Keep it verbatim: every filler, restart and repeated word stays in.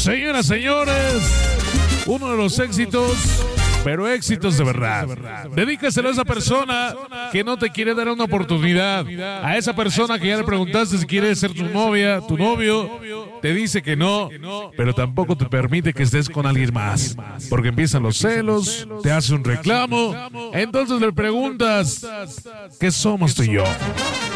Señoras, señores, uno de los éxitos, pero éxitos de verdad. Dedícaselo a esa persona que no te quiere dar una oportunidad. A esa persona que ya le preguntaste si quiere ser tu novia, tu novio, te dice que no, pero tampoco te permite que estés con alguien más. Porque empiezan los celos, te hace un reclamo, entonces le preguntas, ¿qué somos tú y yo?